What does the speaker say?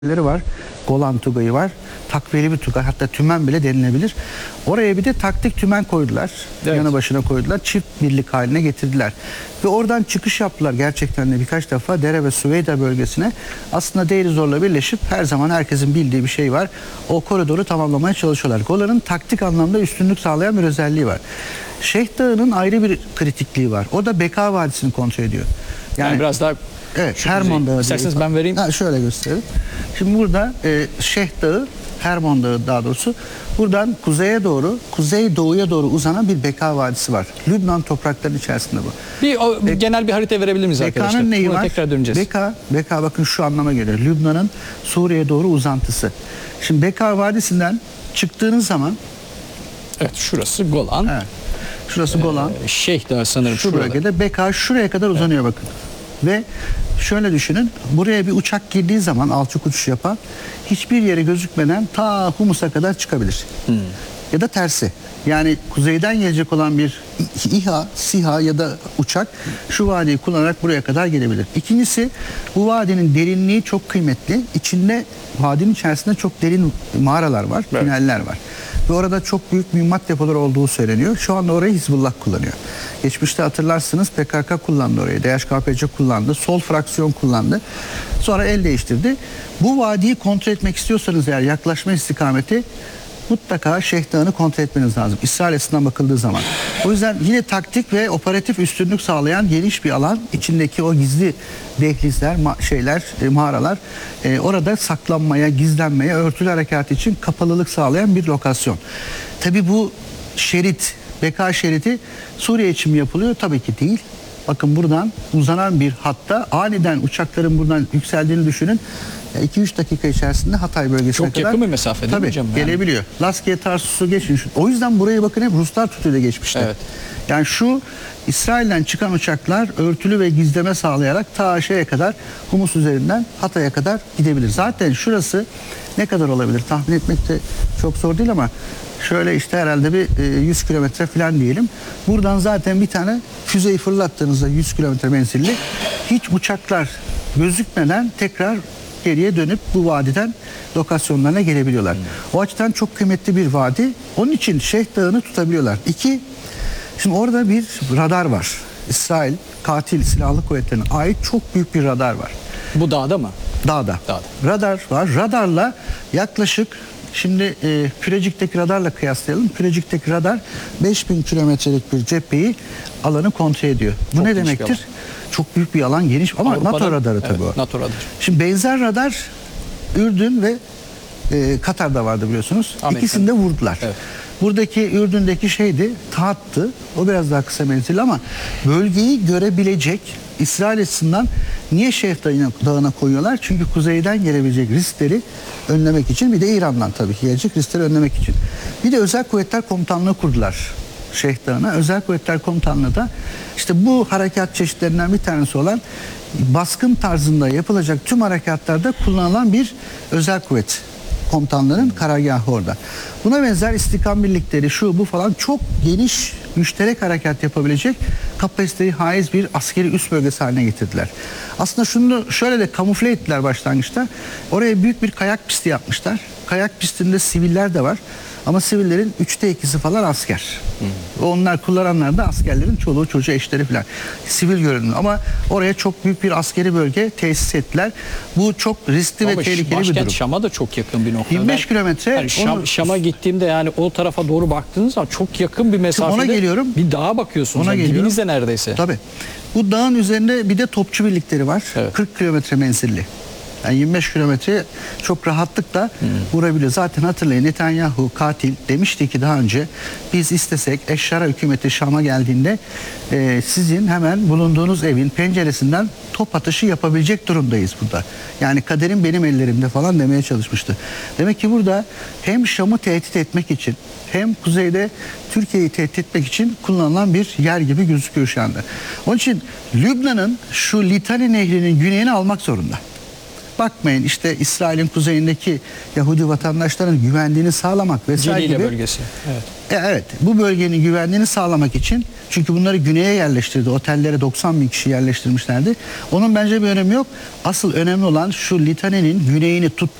var. Golan Tugayı var. Takviyeli bir Tugay, hatta tümen bile denilebilir. Oraya bir de taktik tümen koydular. Evet. Yanı başına koydular. Çift birlik haline getirdiler. Ve oradan çıkış yaptılar gerçekten de birkaç defa Dere ve Süveyda bölgesine. Aslında Deirizor'la birleşip her zaman herkesin bildiği bir şey var. O koridoru tamamlamaya çalışıyorlar. Golan'ın taktik anlamda üstünlük sağlayan bir özelliği var. Şeyh Dağı'nın ayrı bir kritikliği var. O da Beka Vadisi'ni kontrol ediyor. Yani biraz daha evet, Hermon Dağı. İsterseniz ben vereyim. Şöyle göstereyim. Şimdi burada Şeyh Dağı, Hermon Dağı daha doğrusu, buradan kuzeye doğru, kuzeydoğuya doğru uzanan bir Beka Vadisi var. Lübnan topraklarının içerisinde bu. Genel bir harita verebilir miyiz arkadaşlar? Beka'nın neyi Buna var? tekrar döneceğiz. Beka bakın şu anlama geliyor. Lübnan'ın Suriye'ye doğru uzantısı. Şimdi Beka Vadisi'nden çıktığınız zaman, evet, şurası Golan. evet, şurası Golan. Şeyh Dağı sanırım Şu şurada. bölgede Beka şuraya kadar uzanıyor, bakın. Ve şöyle düşünün, buraya bir uçak girdiği zaman alçak uçuş yapan hiçbir yere gözükmeden ta Humus'a kadar çıkabilir. Ya da tersi. Yani kuzeyden gelecek olan bir İHA, SİHA ya da uçak şu vadiyi kullanarak buraya kadar gelebilir. İkincisi, bu vadinin derinliği çok kıymetli. İçinde, vadinin içerisinde çok derin mağaralar var, evet, tüneller var. Ve orada çok büyük mühimmat depoları olduğu söyleniyor. Şu anda orayı Hizbullah kullanıyor. Geçmişte hatırlarsınız PKK kullandı orayı, DHKPC kullandı, sol fraksiyon kullandı. Sonra el değiştirdi. Bu vadiyi kontrol etmek istiyorsanız eğer, yaklaşma istikameti, mutlaka Şeyh Dağı'nı kontrol etmeniz lazım. İsrail açısından bakıldığı zaman. O yüzden yine taktik ve operatif üstünlük sağlayan geniş bir alan. İçindeki o gizli dehlizler, mağaralar, orada saklanmaya, gizlenmeye, örtülü harekat için kapalılık sağlayan bir lokasyon. Tabii bu şerit, Beka şeridi Suriye için mi yapılıyor? Tabii ki değil. Bakın buradan uzanan bir hatta aniden uçakların buradan yükseldiğini düşünün. 2-3 dakika içerisinde Hatay bölgesine çok kadar. Çok yakın bir mesafe değil mi hocam? Tabii gelebiliyor. Laskiye, Tarsus'u geçin. O yüzden burayı bakın hep Ruslar tutuyla geçmişler. Evet. Yani şu İsrail'den çıkan uçaklar örtülü ve gizleme sağlayarak ta şeye kadar, Humus üzerinden Hatay'a kadar gidebilir. Zaten şurası ne kadar olabilir tahmin etmek de çok zor değil ama şöyle işte herhalde bir 100 kilometre falan diyelim. Buradan zaten bir tane füzeyi fırlattığınızda 100 kilometre menzilli, hiç uçaklar gözükmeden tekrar geriye dönüp bu vadiden lokasyonlarına gelebiliyorlar. O açıdan çok kıymetli bir vadi. Onun için Şeyh Dağı'nı tutabiliyorlar. Şimdi orada bir radar var. İsrail katil silahlı kuvvetlerine ait çok büyük bir radar var. Bu dağda mı? Dağda. Radar var. Radarla yaklaşık, şimdi Kürecik'teki radarla kıyaslayalım. Kürecik'teki radar 5000 kilometrelik bir cepheyi, alanı kontrol ediyor. Bu çok ne demektir? Çok büyük bir alan, geniş ama NATO radarı tabii, evet, o. NATO radarı. Şimdi benzer radar Ürdün ve Katar'da vardı biliyorsunuz. Amerika. İkisini de vurdular. Evet. Buradaki Ürdün'deki şeydi, Tahat'tı. O biraz daha kısa menzilli ama bölgeyi görebilecek, İsrail açısından niye Şeyh Dağı'na koyuyorlar? Çünkü kuzeyden gelebilecek riskleri önlemek için, bir de İran'dan tabii ki gelecek riskleri önlemek için. Bir de Özel Kuvvetler Komutanlığı kurdular Şeyh Dağı'na. Özel Kuvvetler Komutanlığı da işte bu harekat çeşitlerinden bir tanesi olan baskın tarzında yapılacak tüm harekatlarda kullanılan bir özel kuvvet komutanlarının karargahı orada. Buna benzer istikam birlikleri, şu bu falan, çok geniş müşterek harekat yapabilecek kapasiteyi haiz bir askeri üs bölgesi haline getirdiler. Aslında şunu şöyle de kamufle ettiler başlangıçta. Oraya büyük bir kayak pisti yapmışlar. Kayak pistinde siviller de var. Ama sivillerin 3'te 2'si falan asker. Onlar kullananlar da askerlerin çoluğu, çocuğu, eşleri falan. Sivil görünüyor. Ama oraya çok büyük bir askeri bölge tesis ettiler. Bu çok riskli ve tehlikeli bir durum. Şam'a da çok yakın bir nokta. 25 kilometre. Yani Şam'a gittiğimde yani o tarafa doğru baktığınız zaman çok yakın bir mesafede. Ona geliyorum. Bir dağa bakıyorsunuz. Ona geliyorum. Dibinizde neredeyse. Tabii. Bu dağın üzerinde bir de topçu birlikleri var. Evet. 40 kilometre menzilli. Yani 25 kilometre çok rahatlıkla vurabiliyor. Zaten hatırlayın, Netanyahu katil demişti ki daha önce, biz istesek Eşşara hükümeti Şam'a geldiğinde sizin hemen bulunduğunuz evin penceresinden top atışı yapabilecek durumdayız burada. Yani kaderim benim ellerimde falan demeye çalışmıştı. Demek ki burada hem Şam'ı tehdit etmek için hem kuzeyde Türkiye'yi tehdit etmek için kullanılan bir yer gibi gözüküyor şu anda. Onun için Lübnan'ın şu Litani Nehri'nin güneyini almak zorunda. bakmayın işte İsrail'in kuzeyindeki Yahudi vatandaşların güvenliğini sağlamak vesaire Celile gibi. bölgesi. Evet. Evet, bu bölgenin güvenliğini sağlamak için, çünkü bunları güneye yerleştirdi. Otellere 90 bin kişi yerleştirmişlerdi. Onun bence bir önemi yok. Asıl önemli olan şu Litanen'in güneyini